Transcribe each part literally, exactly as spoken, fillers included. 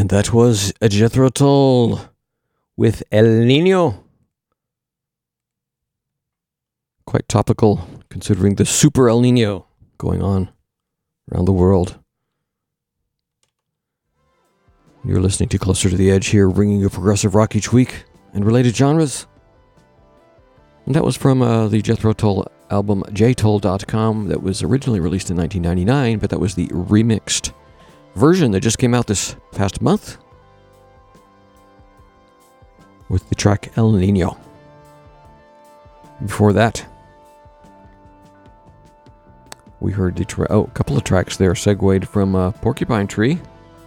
And that was Jethro Tull with El Nino. Quite topical, considering the super El Nino going on around the world. You're listening to Closer to the Edge here, bringing you progressive rock each week and related genres. And that was from uh, the Jethro Tull album j tull dot com that was originally released in nineteen ninety-nine, but that was the remixed version that just came out this past month with the track El Nino. Before that, we heard the tra- oh, a couple of tracks there segued from uh, Porcupine Tree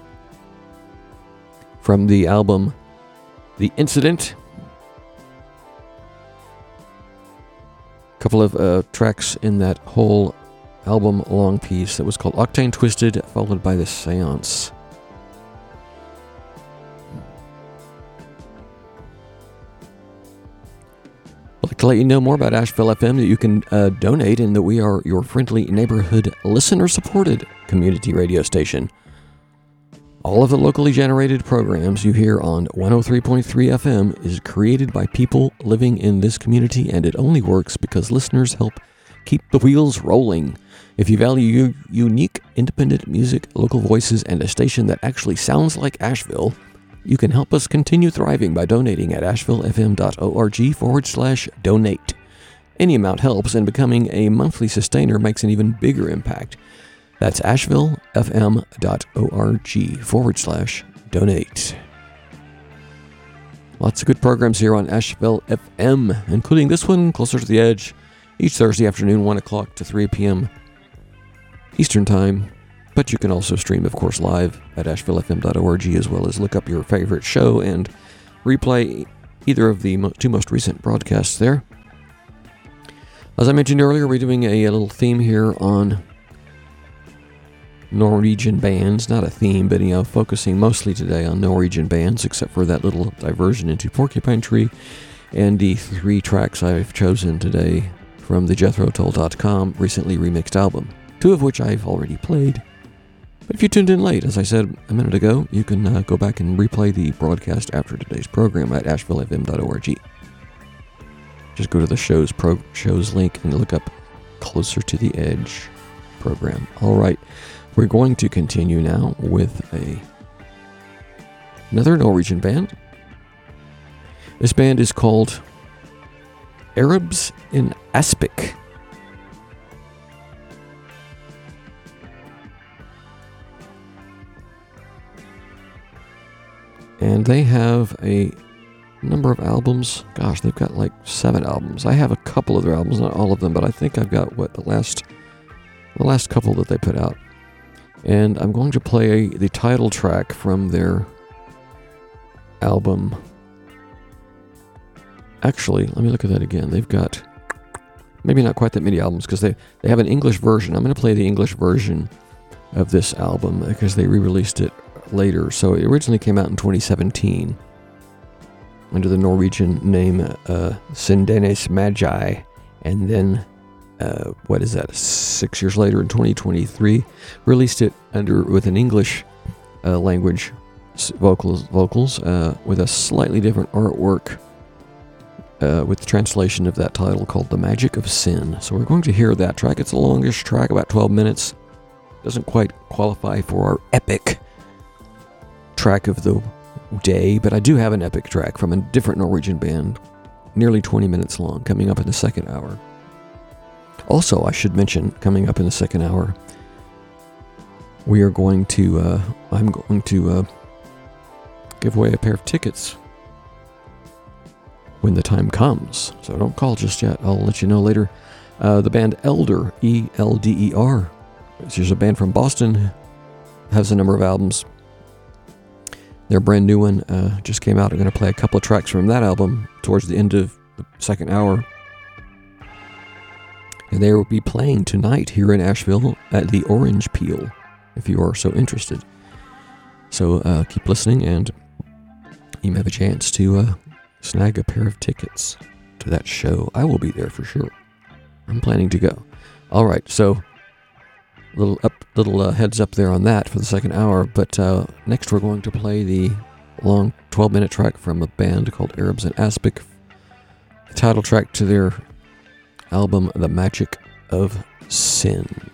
from the album The Incident. A couple of uh, tracks in that whole album long piece that was called Octane Twisted, followed by The Seance. I'd like to let you know more about Asheville F M, that you can uh, donate, and that we are your friendly neighborhood listener-supported community radio station. All of the locally generated programs you hear on one oh three point three F M is created by people living in this community, and it only works because listeners help keep the wheels rolling. If you value unique, independent music, local voices, and a station that actually sounds like Asheville, you can help us continue thriving by donating at ashevillefm.org forward slash donate. Any amount helps, and becoming a monthly sustainer makes an even bigger impact. That's ashevillefm.org forward slash donate. Lots of good programs here on Asheville F M, including this one, Closer to the Edge, each Thursday afternoon, one o'clock to three p.m. Eastern Time. But you can also stream, of course, live at asheville f m dot org, as well as look up your favorite show and replay either of the mo- two most recent broadcasts there. As I mentioned earlier, we're doing a, a little theme here on Norwegian bands. Not a theme, but, you know, focusing mostly today on Norwegian bands, except for that little diversion into Porcupine Tree and the three tracks I've chosen today from the jethro tull dot com recently remixed album, two of which I've already played. But if you tuned in late, as I said a minute ago, you can uh, go back and replay the broadcast after today's program at asheville f m dot org. Just go to the show's pro- shows link and look up Closer to the Edge program. All right, we're going to continue now with a another Norwegian band. This band is called Arabs in Aspic. And they have a number of albums. Gosh, they've got like seven albums. I have a couple of their albums, not all of them, but I think I've got, what, the last the last couple that they put out. And I'm going to play the title track from their album. Actually, let me look at that again. They've got maybe not quite that many albums, because they, they have an English version. I'm going to play the English version of this album because they re-released it later. So it originally came out in twenty seventeen under the Norwegian name uh, Sindenes Magi, and then uh, what is that? Six years later, in twenty twenty-three, released it under with an English uh, language vocals vocals uh, with a slightly different artwork, uh, with the translation of that title called "The Magic of Sin." So we're going to hear that track. It's the longest track, about twelve minutes. Doesn't quite qualify for our epic track of the day, but I do have an epic track from a different Norwegian band, nearly twenty minutes long, coming up in the second hour. Also, I should mention, coming up in the second hour, we are going to, uh, I'm going to uh, give away a pair of tickets when the time comes. So don't call just yet. I'll let you know later. Uh, the band Elder, E L D E R, which is a band from Boston, has a number of albums. Their brand new one uh, just came out. I'm going to play a couple of tracks from that album towards the end of the second hour. And they will be playing tonight here in Asheville at the Orange Peel, if you are so interested. So uh, keep listening, and you may have a chance to uh, snag a pair of tickets to that show. I will be there for sure. I'm planning to go. All right, so little up, little uh, heads up there on that for the second hour. But uh, next we're going to play the long twelve-minute track from a band called Arabs in Aspic, the title track to their album, The Magic of Sin.